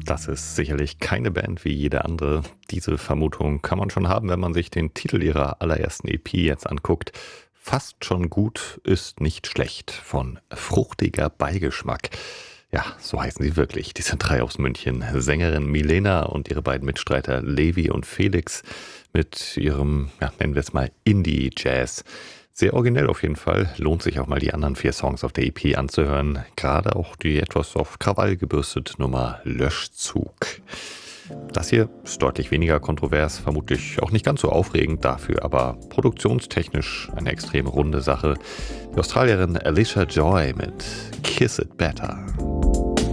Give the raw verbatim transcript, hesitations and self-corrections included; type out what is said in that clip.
Das ist sicherlich keine Band wie jede andere. Diese Vermutung kann man schon haben, wenn man sich den Titel ihrer allerersten E P jetzt anguckt. Fast schon gut ist nicht schlecht. Von fruchtiger Beigeschmack. Ja, so heißen sie wirklich. Die sind drei aus München. Sängerin Milena und ihre beiden Mitstreiter Levi und Felix mit ihrem, ja, nennen wir es mal Indie-Jazz. Sehr originell auf jeden Fall. Lohnt sich auch mal die anderen vier Songs auf der E P anzuhören. Gerade auch die etwas auf Krawall gebürstete Nummer Löschzug. Das hier ist deutlich weniger kontrovers, vermutlich auch nicht ganz so aufregend dafür, aber produktionstechnisch eine extrem runde Sache. Die Australierin Alicia Joy mit Kiss It Better.